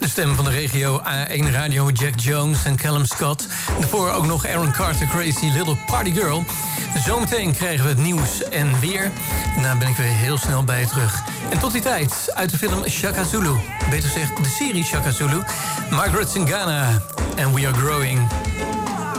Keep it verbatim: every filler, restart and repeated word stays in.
De stem van de regio A één Radio, Jack Jones en Callum Scott. Daarvoor ook nog Aaron Carter, Crazy Little Party Girl. Zometeen krijgen we het nieuws en weer. Daarna ben ik weer heel snel bij je terug. En tot die tijd, uit de film Shaka Zulu. Beter gezegd, de serie Shaka Zulu. Margaret Singana. And We Are Growing.